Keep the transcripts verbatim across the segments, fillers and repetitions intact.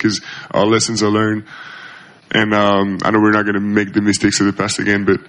because our lessons are learned. And um, I know we're not going to make the mistakes of the past again, but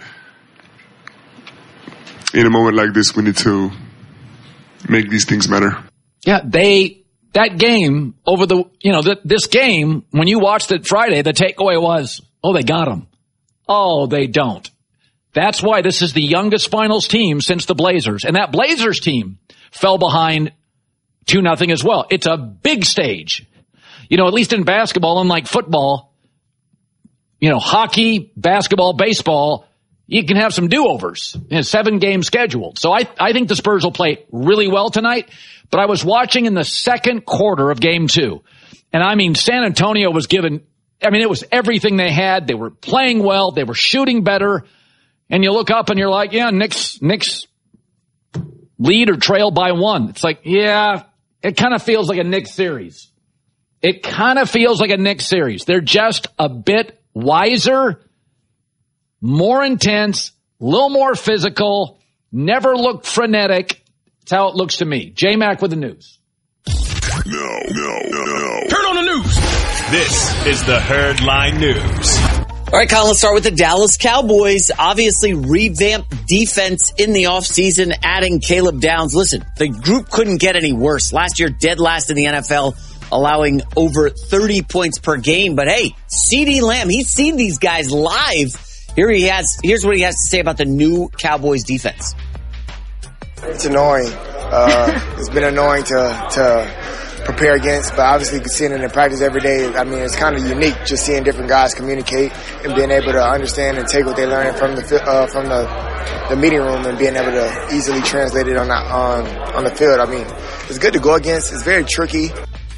in a moment like this, we need to make these things matter. Yeah, they that game over the you know th- this game when you watched it Friday, the takeaway was, oh, they got him. Oh, they don't. That's why this is the youngest finals team since the Blazers, and that Blazers team fell behind two nothing as well. It's a big stage, you know. At least in basketball, unlike football. You know, hockey, basketball, baseball, you can have some do-overs in a seven-game schedule. So I, I think the Spurs will play really well tonight. But I was watching in the second quarter of game two. And I mean, San Antonio was given, I mean, it was everything they had. They were playing well. They were shooting better. And you look up and you're like, yeah, Knicks, Knicks lead or trail by one. It's like, yeah, it kind of feels like a Knicks series. It kind of feels like a Knicks series. They're just a bit wiser, more intense, a little more physical, never look frenetic. That's how it looks to me. J-Mac with the news. No, no, no, no. Turn on the news. This is the Herd Line News. All right, Colin, let's start with the Dallas Cowboys. Obviously revamped defense in the offseason, adding Caleb Downs. Listen, the group couldn't get any worse. Last year, dead last in the N F L. Allowing over thirty points per game. But hey, CeeDee Lamb, he's seen these guys live. Here he has, here's what he has to say about the new Cowboys defense. It's annoying. Uh, it's been annoying to, to prepare against, but obviously seeing it in practice every day, I mean, it's kind of unique just seeing different guys communicate and being able to understand and take what they learn from the, uh, from the, the meeting room and being able to easily translate it on, the, on, on the field. I mean, it's good to go against. It's very tricky.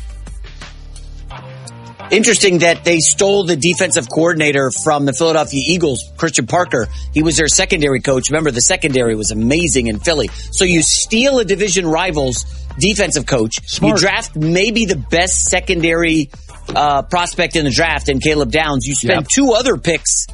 Interesting that they stole the defensive coordinator from the Philadelphia Eagles, Christian Parker. He was their secondary coach. Remember, the secondary was amazing in Philly. So you steal a division rival's defensive coach. Smart. You draft maybe the best secondary uh, prospect in the draft in Caleb Downs. You spend yep. two other picks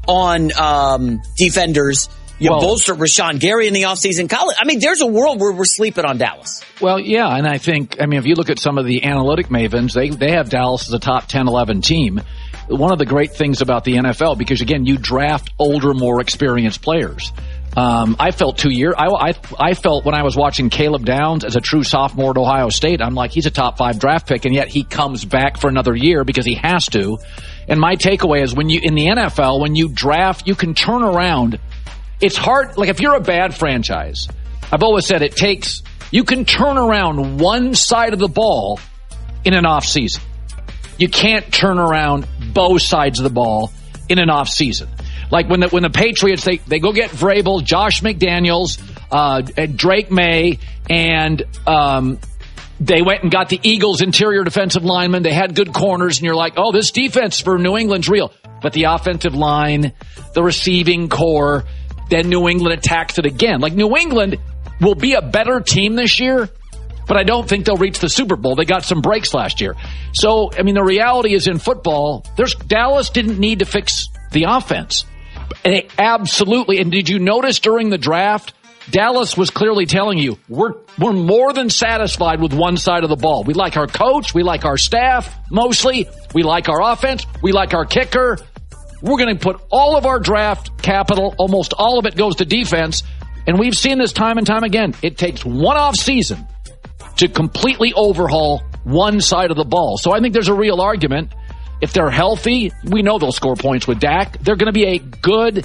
on um, defenders. You well, bolster Rashawn Gary in the offseason. Colin, I mean, there's a world where we're sleeping on Dallas. Well, yeah, and I think, I mean, if you look at some of the analytic mavens, they they have Dallas as a top ten, eleven team. One of the great things about the N F L, because, again, you draft older, more experienced players. Um, I felt two years, I, I, I felt when I was watching Caleb Downs as a true sophomore at Ohio State, I'm like, he's a top five draft pick, and yet he comes back for another year because he has to. And my takeaway is when you, in the N F L, when you draft, you can turn around. It's hard, like if you're a bad franchise, I've always said it takes, you can turn around one side of the ball in an off season. You can't turn around both sides of the ball in an off season. Like when the, when the Patriots, they, they go get Vrabel, Josh McDaniels, uh, Drake May, and, um, they went and got the Eagles interior defensive lineman. They had good corners and you're like, oh, this defense for New England's real. But the offensive line, the receiving core, then New England attacks it again. Like New England will be a better team this year, but I don't think they'll reach the Super Bowl. They got some breaks last year. So, I mean, the reality is in football, there's Dallas didn't need to fix the offense. And they absolutely, and did you notice during the draft, Dallas was clearly telling you, we're, we're more than satisfied with one side of the ball. We like our coach. We like our staff, mostly. We like our offense. We like our kicker. We're going to put all of our draft capital, almost all of it goes to defense. And we've seen this time and time again. It takes one off season to completely overhaul one side of the ball. So I think there's a real argument. If they're healthy, we know they'll score points with Dak. They're going to be a good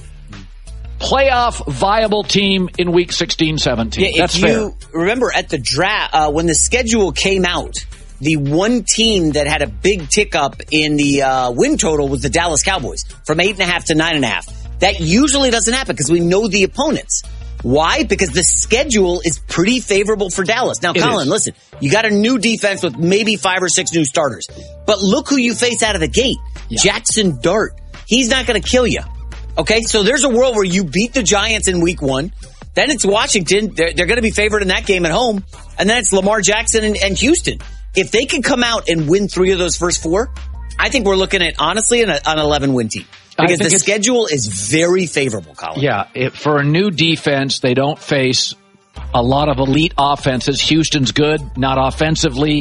playoff viable team in week sixteen, seventeen. Yeah, That's if you fair. Remember at the draft, uh, when the schedule came out, the one team that had a big tick up in the uh, win total was the Dallas Cowboys, from eight and a half to nine and a half. That usually doesn't happen because we know the opponents. Why? Because the schedule is pretty favorable for Dallas. Now, It Colin, is. listen, you got a new defense with maybe five or six new starters. But look who you face out of the gate. Yeah. Jackson Dart. He's not going to kill you. Okay, so there's a world where you beat the Giants in week one. Then it's Washington. They're, they're going to be favored in that game at home. And then it's Lamar Jackson and, and Houston. If they can come out and win three of those first four, I think we're looking at, honestly, an, an eleven-win team. Because the schedule is very favorable, Colin. Yeah, it, for a new defense, they don't face a lot of elite offenses. Houston's good, not offensively.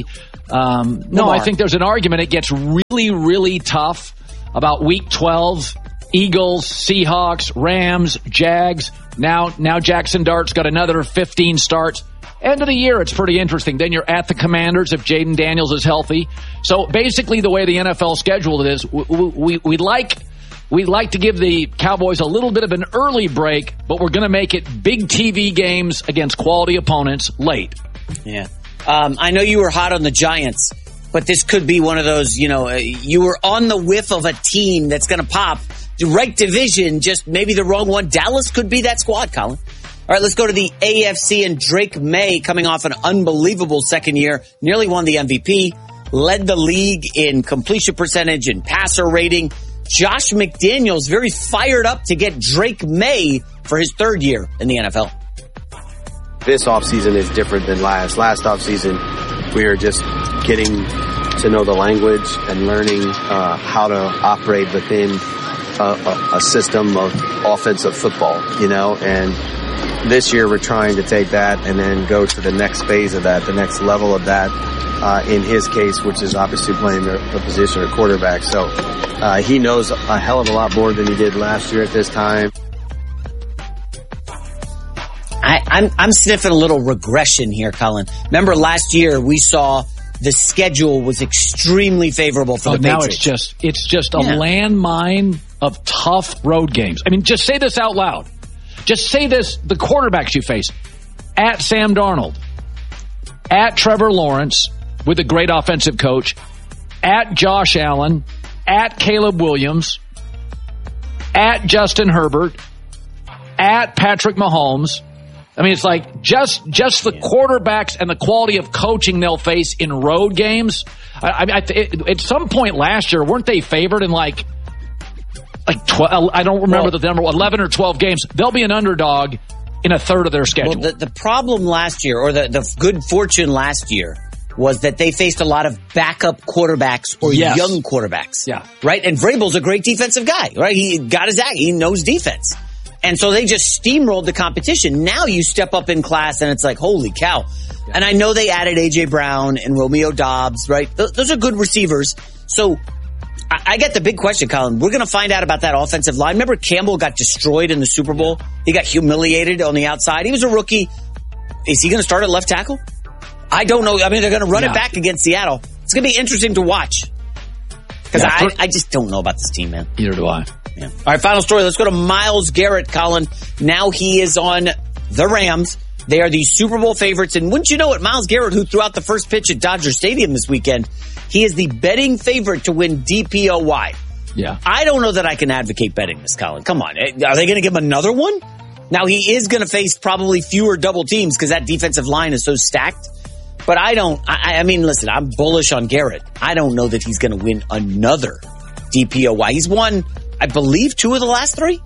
Um, no, Lamar. I think there's an argument. It gets really, really tough about week twelve. Eagles, Seahawks, Rams, Jags. Now, now Jackson Dart's got another fifteen starts. End of the year, it's pretty interesting. Then you're at the Commanders if Jaden Daniels is healthy. So basically, the way the N F L scheduled it is, we, we, we like we like to give the Cowboys a little bit of an early break, but we're going to make it big T V games against quality opponents late. Yeah. Um, I know you were hot on the Giants, but this could be one of those, you know, uh, you were on the whiff of a team that's going to pop. The right division, just maybe the wrong one. Dallas could be that squad, Colin. All right, let's go to the A F C, and Drake May, coming off an unbelievable second year, nearly won the M V P, led the league in completion percentage and passer rating. Josh McDaniels very fired up to get Drake May for his third year in the N F L. This offseason is different than last. Last offseason, we were just getting to know the language and learning uh, how to operate within a, a, a system of offensive football, you know, and this year we're trying to take that and then go to the next phase of that, the next level of that, uh, in his case, which is obviously playing the, the position of quarterback. So uh, he knows a hell of a lot more than he did last year at this time. I, I'm, I'm sniffing a little regression here, Colin. Remember last year we saw the schedule was extremely favorable for oh, the now Patriots. it's just it's just a Yeah. landmine of tough road games. I mean, just say this out loud. Just say this, the quarterbacks you face. At Sam Darnold. At Trevor Lawrence, with a great offensive coach. At Josh Allen. At Caleb Williams. At Justin Herbert. At Patrick Mahomes. I mean, it's like just just the quarterbacks and the quality of coaching they'll face in road games. I, I mean, I, at some point last year, weren't they favored in like like twelve? I don't remember well, the number, eleven or twelve games. They'll be an underdog in a third of their schedule. Well, the, the problem last year, or the, the good fortune last year, was that they faced a lot of backup quarterbacks or yes. young quarterbacks. Yeah, right. And Vrabel's a great defensive guy, right? He got his act. He knows defense. And so they just steamrolled the competition. Now you step up in class and it's like, holy cow. Yeah. And I know they added A J Brown and Romeo Doubs, right? Th- those are good receivers. So I, I get the big question, Colin. We're going to find out about that offensive line. Remember Campbell got destroyed in the Super Bowl? He got humiliated on the outside. He was a rookie. Is he going to start at left tackle? I don't know. I mean, they're going to run yeah. it back against Seattle. It's going to be interesting to watch. Because yeah, I, I just don't know about this team, man. Neither do I. Yeah. All right, final story. Let's go to Myles Garrett, Colin. Now he is on the Rams. They are the Super Bowl favorites. And wouldn't you know it, Myles Garrett, who threw out the first pitch at Dodger Stadium this weekend, he is the betting favorite to win D P O Y. Yeah. I don't know that I can advocate betting this, Colin. Come on. Are they going to give him another one? Now, he is going to face probably fewer double teams because that defensive line is so stacked. But I don't, I, I mean, listen, I'm bullish on Garrett. I don't know that he's going to win another D P O Y. He's won, I believe, two of the last three.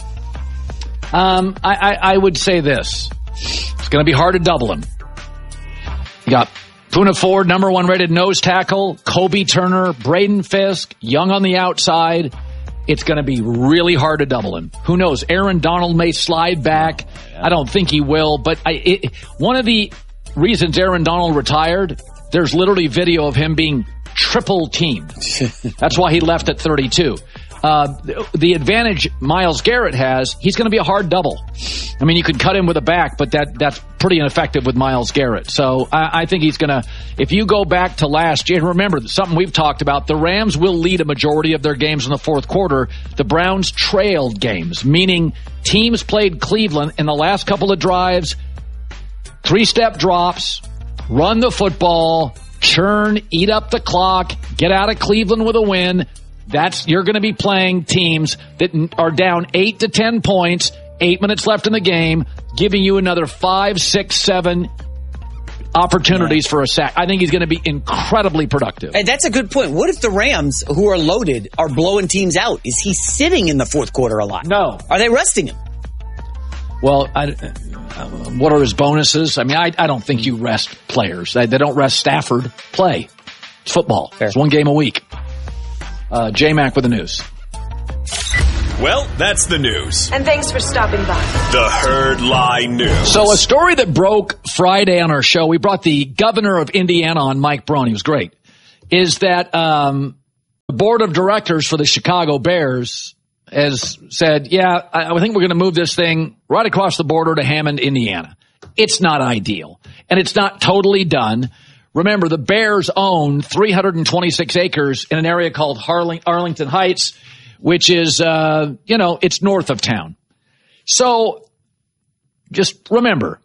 Um, I, I, I would say this. It's going to be hard to double him. You got Poona Ford, number one rated nose tackle, Kobe Turner, Braden Fisk, Young on the outside. It's going to be really hard to double him. Who knows? Aaron Donald may slide back. I don't think he will, but I, it, one of the reasons Aaron Donald retired, there's literally video of him being triple teamed. That's why he left at thirty-two. Uh, the advantage Myles Garrett has, he's going to be a hard double. I mean, you could cut him with a back, but that that's pretty ineffective with Myles Garrett. So I, I think he's going to, if you go back to last year, remember something we've talked about, the Rams will lead a majority of their games in the fourth quarter. The Browns trailed games, meaning teams played Cleveland in the last couple of drives, three-step drops, run the football, churn, eat up the clock, get out of Cleveland with a win. That's, you're going to be playing teams that are down eight to ten points, eight minutes left in the game, giving you another five, six, seven opportunities yeah. for a sack. I think he's going to be incredibly productive. And that's a good point. What if the Rams, who are loaded, are blowing teams out? Is he sitting in the fourth quarter a lot? No. Are they resting him? Well, I, uh, what are his bonuses? I mean, I, I don't think you rest players. They, they don't rest Stafford. Play. It's football. Fair. It's one game a week. Uh, J-Mac with the news. Well, that's the news. And thanks for stopping by. The Herd Lie News. So a story that broke Friday on our show, we brought the governor of Indiana on, Mike Braun. He was great. Is that um, the board of directors for the Chicago Bears has said, yeah, I, I think we're going to move this thing right across the border to Hammond, Indiana. It's not ideal, and it's not totally done. Remember, the Bears own three hundred twenty-six acres in an area called Harling- Arlington Heights, which is, uh, you know, it's north of town. So just remember,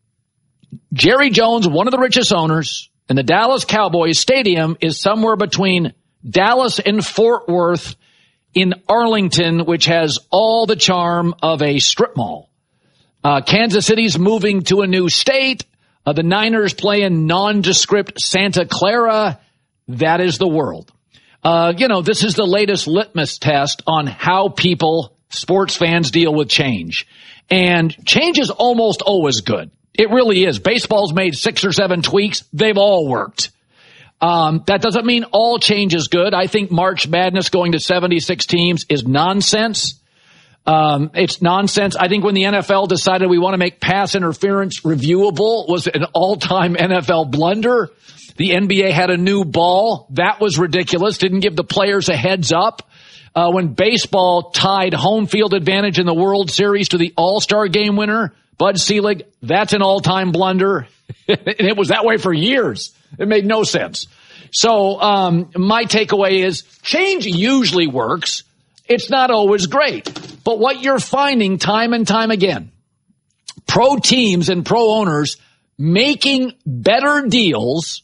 Jerry Jones, one of the richest owners, and the Dallas Cowboys stadium is somewhere between Dallas and Fort Worth in Arlington, which has all the charm of a strip mall. Uh, Kansas City's moving to a new state. Uh, the Niners play in nondescript Santa Clara. That is the world. Uh, you know, this is the latest litmus test on how people, sports fans, deal with change. And change is almost always good. It really is. Baseball's made six or seven tweaks. They've all worked. Um, that doesn't mean all change is good. I think March Madness going to seventy-six teams is nonsense. Um, it's nonsense. I think when the N F L decided we want to make pass interference reviewable was an all-time N F L blunder. The N B A had a new ball. That was ridiculous. Didn't give the players a heads up. Uh, when baseball tied home field advantage in the World Series to the All-Star Game winner, Bud Selig, that's an all-time blunder. And it was that way for years. It made no sense. So um, my takeaway is change usually works. It's not always great. But what you're finding time and time again, pro teams and pro owners making better deals,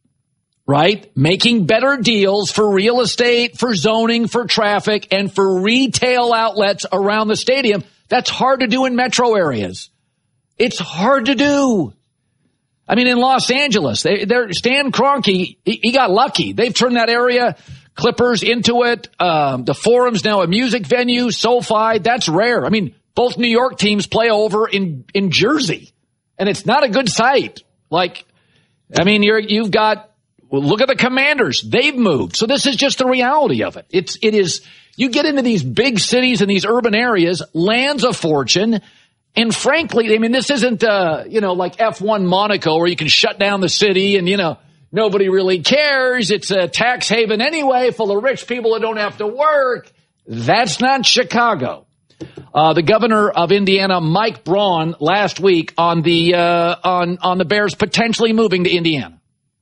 right? Making better deals for real estate, for zoning, for traffic, and for retail outlets around the stadium. That's hard to do in metro areas. It's hard to do. I mean, in Los Angeles, they, they're, Stan Kroenke, he, he got lucky. They've turned that area, Clippers, into it. Um, the Forum's now a music venue, SoFi. That's rare. I mean, both New York teams play over in, in Jersey, and it's not a good sight. Like, I mean, you're, you've got, well, look at the Commanders. They've moved. So this is just the reality of it. It's, it is, you get into these big cities and these urban areas, land's a fortune. And frankly, I mean, this isn't, uh, you know, like F one Monaco where you can shut down the city and, you know, nobody really cares. It's a tax haven anyway, full of rich people that don't have to work. That's not Chicago. Uh, the governor of Indiana, Mike Braun, last week on the, uh, on, on the Bears potentially moving to Indiana.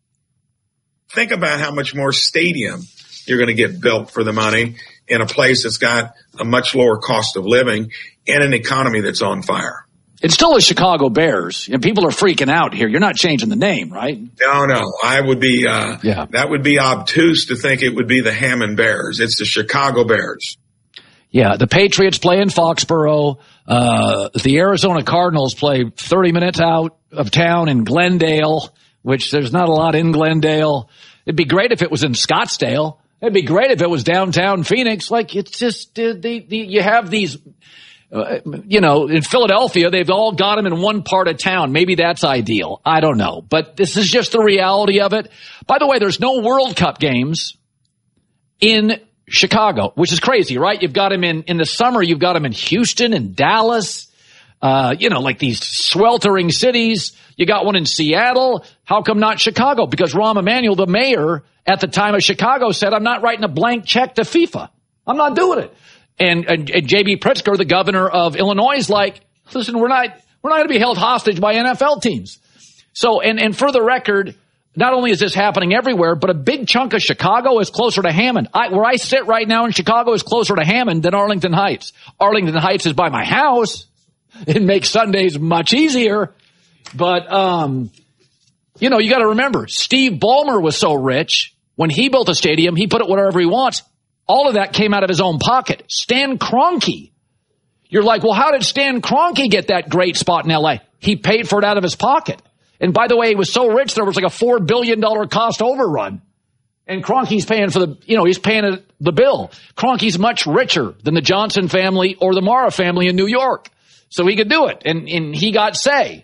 Think about how much more stadium you're going to get built for the money in a place that's got a much lower cost of living and an economy that's on fire. It's still the Chicago Bears. And people are freaking out here. You're not changing the name, right? No, no. I would be, uh, yeah. that would be obtuse to think it would be the Hammond Bears. It's the Chicago Bears. Yeah, the Patriots play in Foxborough. Uh, the Arizona Cardinals play thirty minutes out of town in Glendale, which there's not a lot in Glendale. It'd be great if it was in Scottsdale. It'd be great if it was downtown Phoenix. Like, it's just, uh, the, the, you have these, uh, you know, in Philadelphia, they've all got them in one part of town. Maybe that's ideal. I don't know. But this is just the reality of it. By the way, there's no World Cup games in Chicago, which is crazy, right? You've got them in, in the summer, you've got them in Houston and Dallas, uh, you know, like these sweltering cities. You got one in Seattle. How come not Chicago? Because Rahm Emanuel, the mayor at the time of Chicago, said, I'm not writing a blank check to FIFA. I'm not doing it. And, and, and J B Pritzker, the governor of Illinois, is like, listen, we're not, we're not going to be held hostage by N F L teams. So, and, and for the record, not only is this happening everywhere, but a big chunk of Chicago is closer to Hammond. I, where I sit right now in Chicago is closer to Hammond than Arlington Heights. Arlington Heights is by my house. It makes Sundays much easier. But, um, you know, you got to remember, Steve Ballmer was so rich. When he built a stadium, he put it wherever he wants. All of that came out of his own pocket. Stan Kroenke. You're like, well, how did Stan Kroenke get that great spot in L A? He paid for it out of his pocket. And by the way, he was so rich, there was like a four billion dollars cost overrun. And Kroenke's paying for the, you know, he's paying the bill. Kroenke's much richer than the Johnson family or the Mara family in New York. So he could do it. And, and he got say.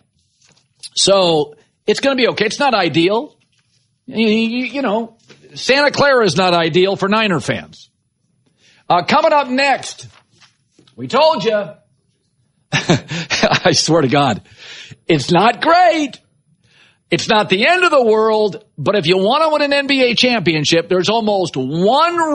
So it's going to be okay. It's not ideal. You, you, you know, Santa Clara is not ideal for Niner fans. Uh, coming up next, We told you. I swear to God, it's not great. It's not the end of the world, but if you want to win an N B A championship, there's almost one